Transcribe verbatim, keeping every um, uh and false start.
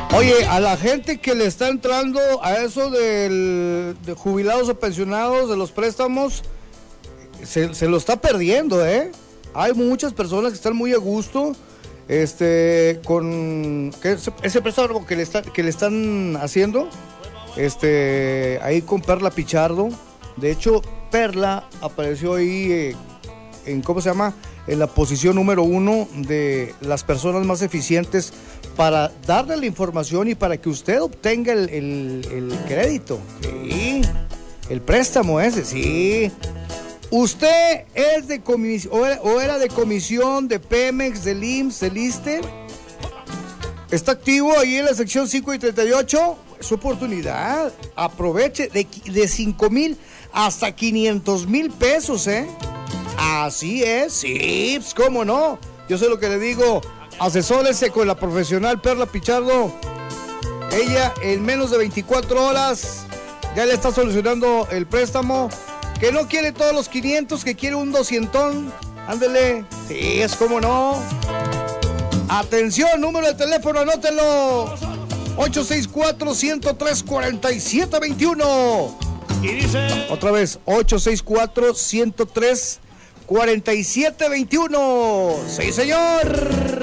Oye, a la gente que le está entrando a eso del, de jubilados o pensionados de los préstamos, se, se lo está perdiendo, ¿eh? Hay muchas personas que están muy a gusto, este, con que ese, ese préstamo que le, está, que le están haciendo, este, ahí con Perla Pichardo. De hecho, Perla apareció ahí eh, en, ¿cómo se llama?, en la posición número uno de las personas más eficientes para darle la información y para que usted obtenga el, el, el crédito, sí, el préstamo ese, sí. ¿Usted es de comisión o era de comisión de Pemex, del I M S S, del ISSSTE? ¿Está activo ahí en la sección cinco y treinta y ocho? Es oportunidad. Aproveche de, de cinco mil hasta quinientos mil pesos, ¿eh? Así es, sí, pues, cómo no. Yo sé lo que le digo. Asesórese con la profesional Perla Pichardo. Ella en menos de veinticuatro horas ya le está solucionando el préstamo. Que no quiere todos los quinientos, que quiere un doscientón. Ándele. Sí, es como no. Atención, número de teléfono, anótenlo. ocho seis cuatro, uno cero tres, cuatro siete dos uno. Y dice... Otra vez, ocho seis cuatro, uno cero tres, cuatro siete dos uno. Sí, señor.